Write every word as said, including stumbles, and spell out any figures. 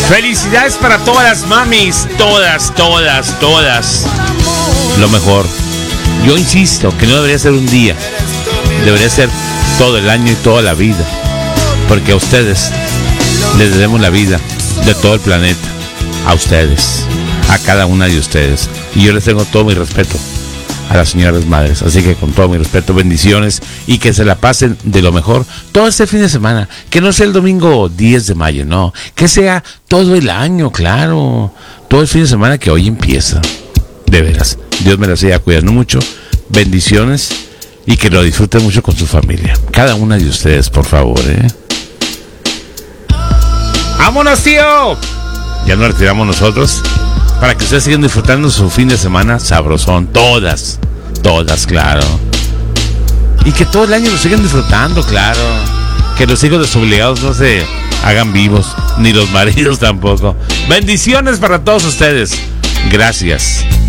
Felicidades para todas las mamis, todas, todas, todas. Lo mejor. Yo insisto que no debería ser un día, debería ser todo el año y toda la vida, porque a ustedes les debemos la vida de todo el planeta, a ustedes, a cada una de ustedes, y yo les tengo todo mi respeto a las señoras madres, así que con todo mi respeto, bendiciones y que se la pasen de lo mejor todo este fin de semana, que no sea el domingo diez de mayo, no, que sea todo el año, claro, todo el fin de semana que hoy empieza, de veras, Dios me la siga cuidando mucho, bendiciones y que lo disfruten mucho con su familia, cada una de ustedes, por favor, ¿eh? ¡Vámonos, tío! Ya nos retiramos nosotros, para que ustedes sigan disfrutando su fin de semana sabrosón, todas, todas, claro. Y que todo el año lo sigan disfrutando, claro. Que los hijos desobligados no se hagan vivos, ni los maridos tampoco. Bendiciones para todos ustedes. Gracias.